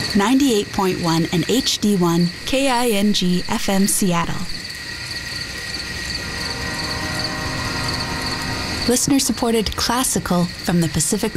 98.1 and HD1 KING FM Seattle. Listener-supported classical from the Pacific